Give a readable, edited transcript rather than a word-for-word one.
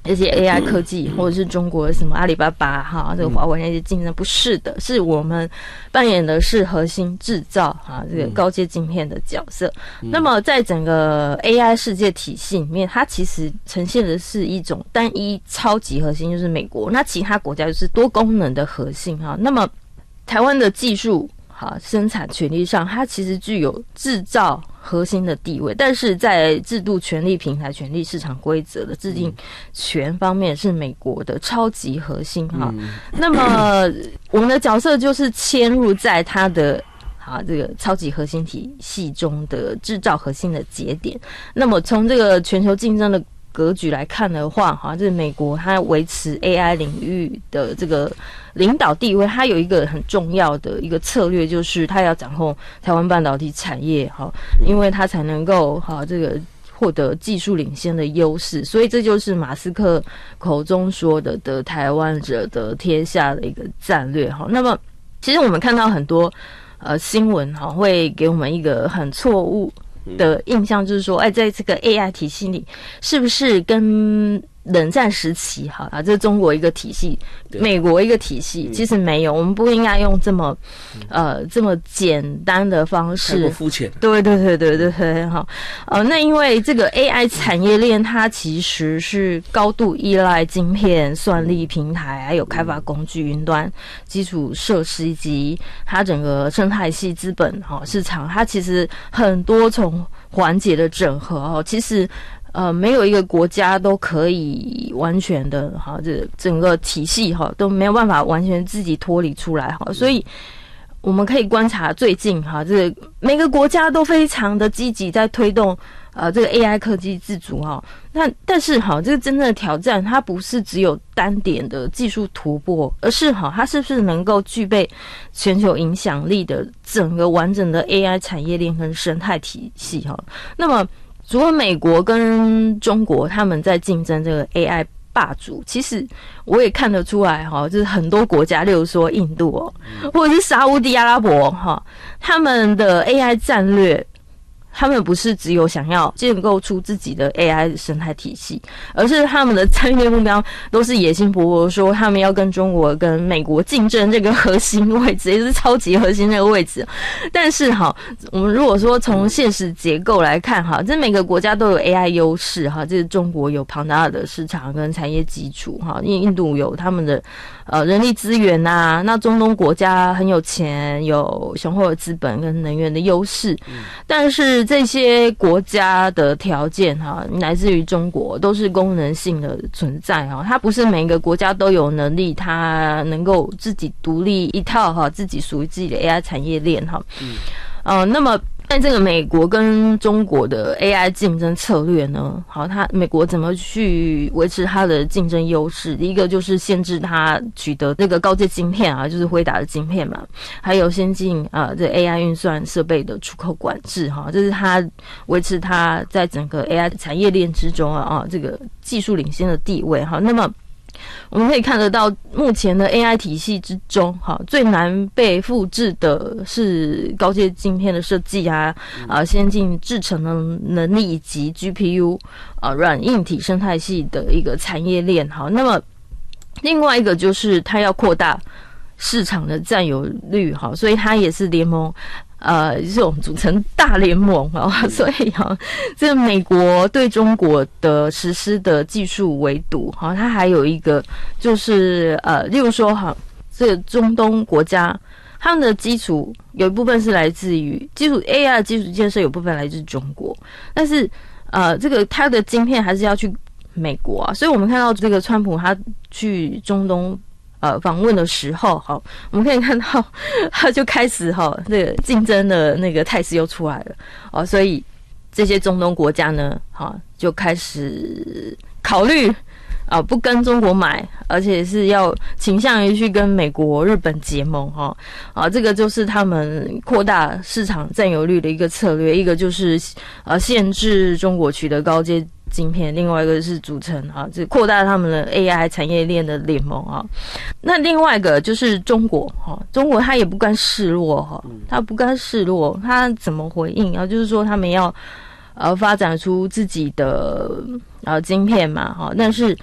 这些 AI 科技，或者是中国什么阿里巴巴哈，这个华为那些竞争，不是的，是我们扮演的是核心制造哈，这个高阶晶片的角色。那么在整个 AI 世界体系里面，它其实呈现的是一种单一超级核心，就是美国，那其他国家就是多功能的核心哈。那么台湾的技术生产权力上，它其实具有制造核心的地位，但是在制度、权利、平台、权利、市场规则的制定权方面，是美国的超级核心哈。那么我们的角色就是嵌入在它的这个超级核心体系中的制造核心的节点。那么从这个全球竞争的格局来看的话，就是美国它维持 AI 领域的这个领导地位，它有一个很重要的一个策略，就是它要掌控台湾半导体产业，因为它才能够这个获得技术领先的优势，所以这就是马斯克口中说的得台湾者得天下的一个战略。那么其实我们看到很多新闻会给我们一个很错误的印象，就是说在这个 AI 体系里是不是跟冷战时期这是中国一个体系，美国一个体系，其实没有，我们不应该用这么简单的方式， 太过肤浅。 对那因为这个 AI 产业链它其实是高度依赖晶片、算力平台，还有开发工具、云端基础设施以及它整个生态系资本市场，它其实很多重环节的整合其实没有一个国家都可以完全的这整个体系都没有办法完全自己脱离出来所以我们可以观察最近这个每个国家都非常的积极在推动这个 AI 科技自主但是这个真正的挑战，它不是只有单点的技术突破，而是它是不是能够具备全球影响力的整个完整的 AI 产业链跟生态体系那么除了美国跟中国他们在竞争这个 AI 霸主，其实我也看得出来就是很多国家，例如说印度或者是沙烏地阿拉伯他们的 AI 战略，他们不是只有想要建构出自己的 AI 生态体系，而是他们的战略目标都是野心勃勃，说他们要跟中国跟美国竞争这个核心位置，也就是超级核心这个位置。但是我们如果说从现实结构来看这每个国家都有 AI 优势这是中国有庞大的市场跟产业基础印度有他们的人力资源那中东国家很有钱，有雄厚的资本跟能源的优势，但是这些国家的条件来自于中国，都是功能性的存在它不是每个国家都有能力，它能够自己独立一套自己属于自己的 AI 产业链那么在这个美国跟中国的 AI 竞争策略呢，美国怎么去维持它的竞争优势？第一个就是限制它取得这个高阶晶片就是辉达的晶片嘛，还有先进这 AI 运算设备的出口管制这是它维持它在整个 AI 产业链之中这个技术领先的地位那么我们可以看得到，目前的 AI 体系之中最难被复制的是高阶晶片的设计先进制程的能力以及 GPU 软硬体生态系的一个产业链那么另外一个就是它要扩大市场的占有率所以它也是联盟这种组成大联盟所以这个美国对中国的实施的技术围堵它还有一个就是例如说这个中东国家他们的基础有一部分是来自于AI 的基础建设，有部分来自中国，但是这个它的晶片还是要去美国所以我们看到这个川普他去中东访问的时候我们可以看到他就开始这个竞争的那个态势又出来了所以这些中东国家呢就开始考虑不跟中国买，而且是要倾向于去跟美国、日本结盟这个就是他们扩大市场占有率的一个策略。一个就是限制中国取得高阶晶片，另外一个是组成这扩大他们的 AI 产业链的联盟那另外一个就是中国中国他也不甘示弱他不甘示弱，他怎么回应就是说他们要发展出自己的晶片嘛但是